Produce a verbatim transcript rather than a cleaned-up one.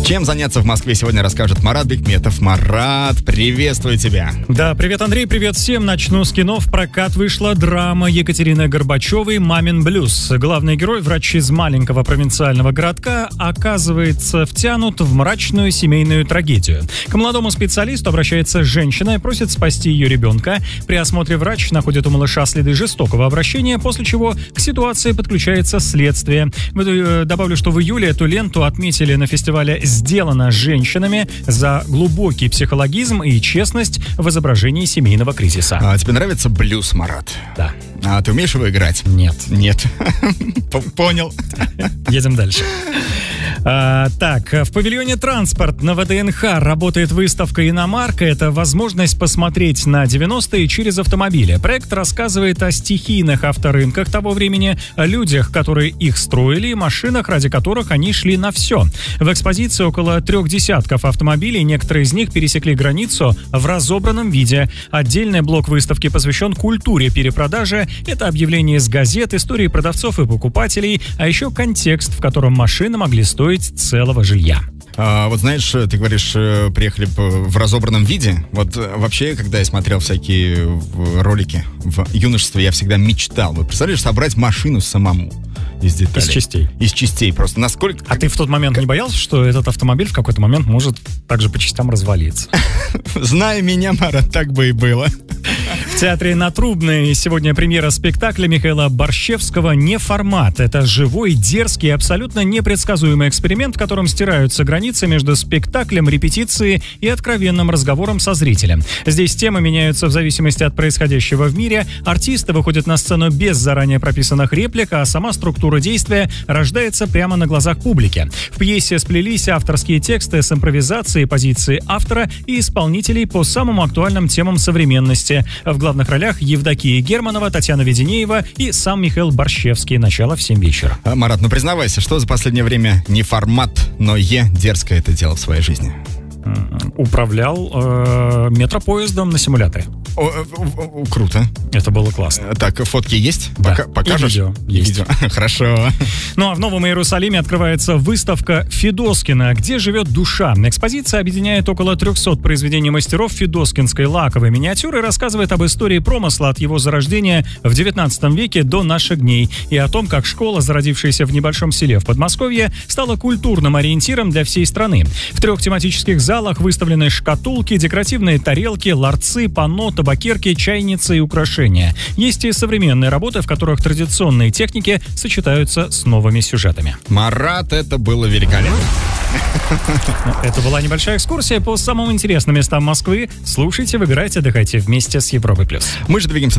Чем заняться в Москве сегодня расскажет Марат Бекметов. Марат, приветствую тебя. Да, привет, Андрей, привет всем. Начну с кино. В прокат вышла драма Екатерины Горбачевой «Мамин блюз». Главный герой, врач из маленького провинциального городка, оказывается втянут в мрачную семейную трагедию. К молодому специалисту обращается женщина и просит спасти ее ребенка. При осмотре врач находит у малыша следы жестокого обращения, после чего к ситуации подключается следствие. Добавлю, что в июле эту ленту отметили на фестивале «Сделано женщинами» за глубокий психологизм и честность в изображении семейного кризиса. А тебе нравится блюз, Марат? Да. А ты умеешь его играть? Нет. Нет. Понял. Едем дальше. А, так, в павильоне «Транспорт» на ВДНХ работает выставка «Иномарка». Это возможность посмотреть на девяностые через автомобили. Проект рассказывает о стихийных авторынках того времени, о людях, которые их строили, и машинах, ради которых они шли на все. В экспозиции около трех десятков автомобилей, некоторые из них пересекли границу в разобранном виде. Отдельный блок выставки посвящен культуре перепродажи. Это объявления из газет, истории продавцов и покупателей, а еще контекст, в котором машины могли стоить целого жилья. А, вот знаешь, ты говоришь, приехали в разобранном виде. Вот вообще, когда я смотрел всякие ролики в юношестве, я всегда мечтал. Вот представляешь, собрать машину самому из деталей. Из частей. Из частей просто. Насколько... А ты в тот момент не боялся, что этот автомобиль в какой-то момент может также по частям развалиться? Зная меня, Марат, так бы и было. В театре на Трубной сегодня премьера спектакля Михаила Борщевского «Неформат». Это живой, дерзкий, абсолютно непредсказуемый эксперимент, в котором стираются границы между спектаклем, репетицией и откровенным разговором со зрителем. Здесь темы меняются в зависимости от происходящего в мире. Артисты выходят на сцену без заранее прописанных реплик, а сама структура действия рождается прямо на глазах публики. В пьесе сплелись авторские тексты с импровизацией, позиции автора и исполнителей по самым актуальным темам современности. В главных ролях Евдокия Германова, Татьяна Веденеева и сам Михаил Борщевский. Начало в семь вечера. А, Марат, ну признавайся, что за последнее время не формат, но е дерзко это делал в своей жизни? Управлял э, метропоездом на симуляторе. О, о, о, круто. Это было классно. Так, фотки есть? Да. Пока, покажешь? И видео есть. Видео. Хорошо. Ну а в Новом Иерусалиме открывается выставка Федоскина «Где живет душа». Экспозиция объединяет около трехсот произведений мастеров федоскинской лаковой миниатюры и рассказывает об истории промысла от его зарождения в девятнадцатом веке до наших дней и о том, как школа, зародившаяся в небольшом селе в Подмосковье, стала культурным ориентиром для всей страны. В трех тематических залах выставлены шкатулки, декоративные тарелки, ларцы, панно, табакерки, чайницы и украшения. Есть и современные работы, в которых традиционные техники сочетаются с новыми сюжетами. Марат, это было великолепно. Это была небольшая экскурсия по самым интересным местам Москвы. Слушайте, выбирайте, отдыхайте вместе с Европой+. Мы же двигаемся